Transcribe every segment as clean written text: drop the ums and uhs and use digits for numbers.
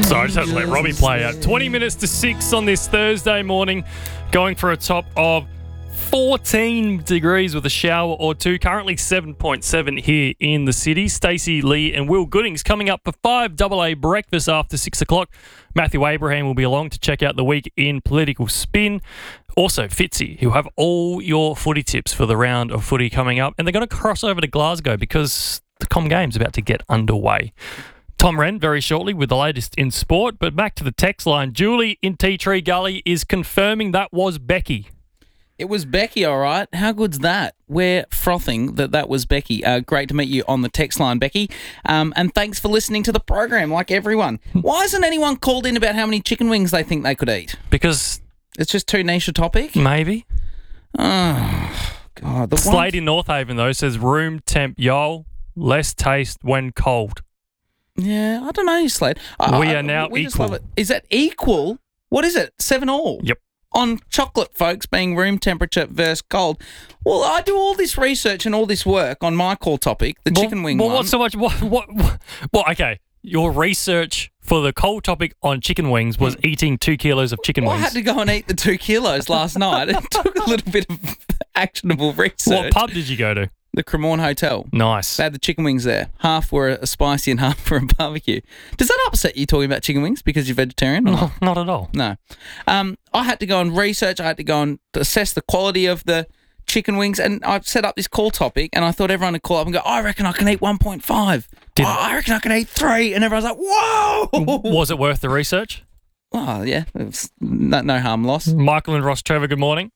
Sorry, I just had to let Robbie play out. 20 minutes to 6 on this Thursday morning, going for a top of 14 degrees with a shower or two. Currently 7.7 here in the city. Stacey Lee and Will Goodings coming up for 5AA breakfast after 6 o'clock. Matthew Abraham will be along to check out the week in political spin. Also, Fitzy, who have all your footy tips for the round of footy coming up. And they're going to cross over to Glasgow because the Com Game's about to get underway. Tom Wren very shortly with the latest in sport. But back to the text line. Julie in Tea Tree Gully is confirming that was Becky. It was Becky, all right. How good's that? We're frothing that was Becky. Great to meet you on the text line, Becky. And thanks for listening to the program, like everyone. Why hasn't anyone called in about how many chicken wings they think they could eat? Because it's just too niche a topic? Maybe. Oh, God. Slade in North Haven, though, says room temp yol, less taste when cold. Yeah, I don't know, Slade. We are now we equal. Just love it. Is that equal? What is it? 7-all? Yep. On chocolate, folks, being room temperature versus cold. Well, I do all this research and all this work on my core topic, the chicken wing one. What's so much? What? Okay, your research for the cold topic on chicken wings was eating 2 kilos of chicken wings. I had to go and eat the 2 kilos last night. It took a little bit of actionable research. What pub did you go to? The Cremorne Hotel. Nice. They had the chicken wings there. Half were a spicy and half were a barbecue. Does that upset you talking about chicken wings because you're vegetarian? No, not at all. No. I had to go and research. I had to go and assess the quality of the chicken wings, and I set up this call topic, and I thought everyone would call up and go, I reckon I can eat 1.5. I reckon I can eat 3. And everyone's like, whoa! Was it worth the research? Oh, yeah. It was no harm lost. Michael and Ross Trevor, good morning.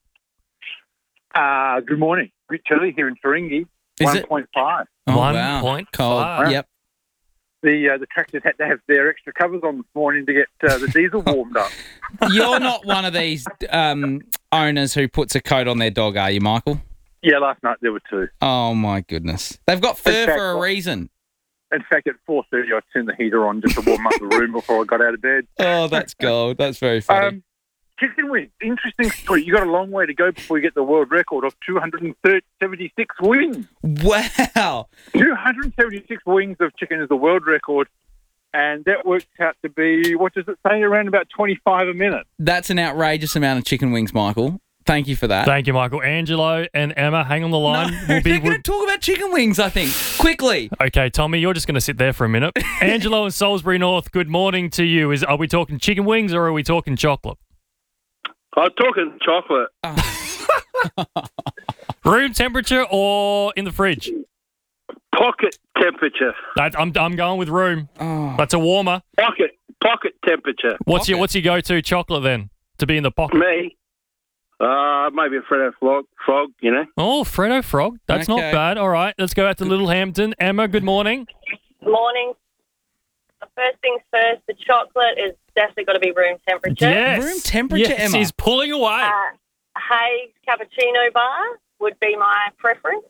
Good morning. A bit chilly here in Ferengi. 1.5. Oh, 1.5. Wow. Cold. Yep. The tractors had to have their extra covers on this morning to get the diesel warmed up. You're not one of these owners who puts a coat on their dog, are you, Michael? Yeah, last night there were 2. Oh, my goodness. They've got fur for a reason. In fact, at 4:30, I turned the heater on just to warm up the room before I got out of bed. Oh, that's gold. That's very funny. Chicken wings, interesting story. You got a long way to go before you get the world record of 276 wings. Wow. 276 wings of chicken is the world record, and that works out to be, what does it say, around about 25 a minute. That's an outrageous amount of chicken wings, Michael. Thank you for that. Thank you, Michael. Angelo and Emma, hang on the line. No, they're going to talk about chicken wings, I think. Quickly. Okay, Tommy, you're just going to sit there for a minute. Angelo in Salisbury North, good morning to you. Are we talking chicken wings or are we talking chocolate? I'm talking chocolate. Room temperature or in the fridge? Pocket temperature. I'm going with room. Oh. That's a warmer. Pocket temperature. What's your go-to chocolate then to be in the pocket? Me? Maybe a Freddo Frog, you know. Oh, Freddo Frog. That's not bad. All right, let's go out to Littlehampton. Emma, good morning. Morning. First things first, the chocolate is definitely got to be room temperature. Yes. Room temperature, Emma. He's pulling away. Hayes Cappuccino Bar would be my preference.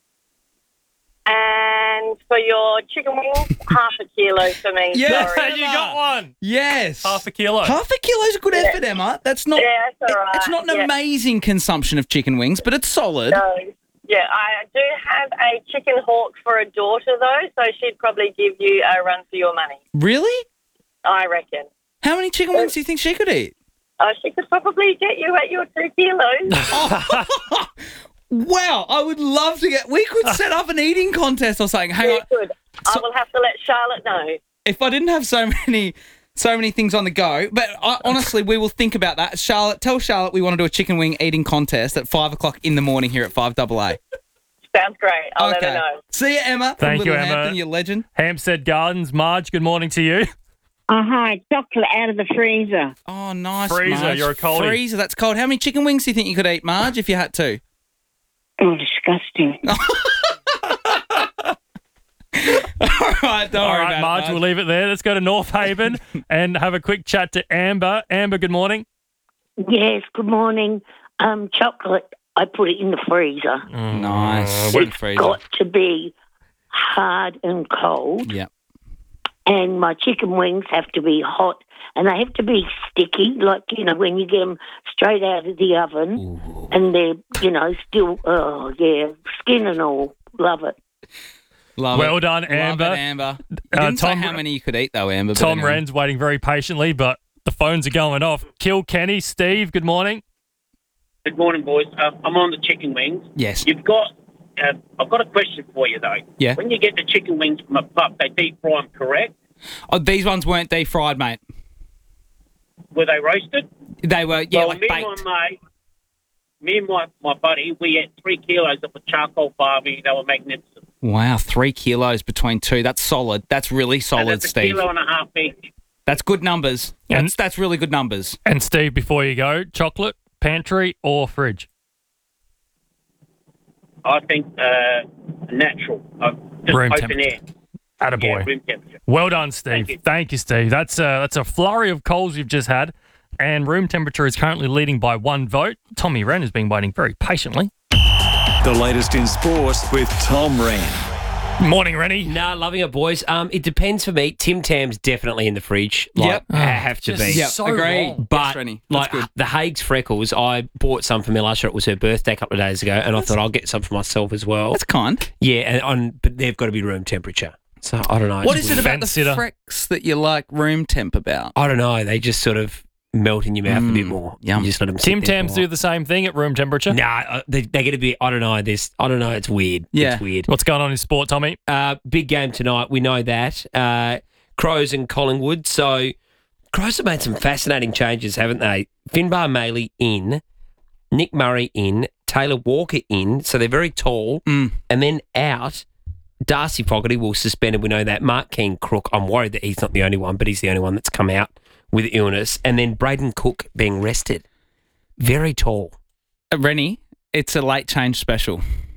And for your chicken wings, half a kilo for me. Yeah, Sorry. You got one. Yes. Half a kilo. Half a kilo is a good effort, Emma. That's not. Yeah, that's all right. It's not an amazing consumption of chicken wings, but it's solid. No. Yeah, I do have a chicken hawk for a daughter, though, so she'd probably give you a run for your money. Really? I reckon. How many chicken wings do you think she could eat? She could probably get you at your 2 kilos. Wow, I would love to we could set up an eating contest or something. Hang on. Good. I will have to let Charlotte know. If I didn't have so many things on the go, but honestly, we will think about that. Tell Charlotte we want to do a chicken wing eating contest at 5 o'clock in the morning here at 5AA. Sounds great. I'll let her know. See you, Emma. Thank you, Littlehampton, Emma. you legend. Hampstead Gardens. Marge, good morning to you. Hi, chocolate out of the freezer. Oh, nice, Freezer, Marge. you're a coldie. Freezer, that's cold. How many chicken wings do you think you could eat, Marge, if you had to? Oh, disgusting. All right, don't worry about Marge, it, we'll leave it there. Let's go to North Haven and have a quick chat to Amber. Amber, good morning. Yes, good morning. Chocolate, I put it in the freezer. Nice. It's got to be hard and cold. Yeah. And my chicken wings have to be hot and they have to be sticky, like, when you get them straight out of the oven. Ooh. And they're, still, skin and all. Love it. Love Well it. done, Love Amber. it, Amber. You didn't say how many you could eat, though, Amber. but Tom anyway. Wren's waiting very patiently, but the phones are going off. Kilkenny, Steve, good morning. Good morning, boys. I'm on the chicken wings. Yes. I've got a question for you, though. Yeah. When you get the chicken wings from a pup, they deep fry them, correct? Oh, these ones weren't deep fried, mate. Were they roasted? They were, well, baked. Me and my buddy, we ate 3 kilos of a charcoal barbie. They were magnificent. Wow, 3 kilos between two. That's solid. That's really And solid, that's Steve. a kilo and a half each. That's good numbers. And- That's really good numbers. And Steve, before you go, chocolate, pantry, or fridge? I think natural. Just Room open temperature. air. Attaboy. Yeah, room temperature. Well done, Steve. Thank you, Steve. That's a flurry of calls you've just had. And room temperature is currently leading by 1 vote. Tommy Wren has been waiting very patiently. The latest in sport with Tom Wren. Morning, Rennie. Nah, loving it, boys. It depends for me. Tim Tam's definitely in the fridge. Like, have to be. Yep, agreed. wrong. But Yes, Rennie. That's like good. the Hague's freckles, I bought some for Milasha. It was her birthday a couple of days ago, and I thought I'll get some for myself as well. That's kind. Yeah, but they've got to be room temperature. So I don't know. What It's is it weird. about the Fence-sitter. frecks that you like room temp about? I don't know. They just sort of melt in your mouth a bit more. yum. You just let them. Tim Tams do the same thing at room temperature. Nah, they're going to be. I don't know. I don't know. It's weird. Yeah. It's weird. What's going on in sport, Tommy? Big game tonight. We know that. Crows and Collingwood. So Crows have made some fascinating changes, haven't they? Finbar Maley in, Nick Murray in, Taylor Walker in. So they're very tall. And then out, Darcy Fogarty will suspended. We know that. Mark Keane Crook. I'm worried that he's not the only one, but he's the only one that's come out with illness. And then Braden Cook being rested. Very tall. Rennie, it's a late change special.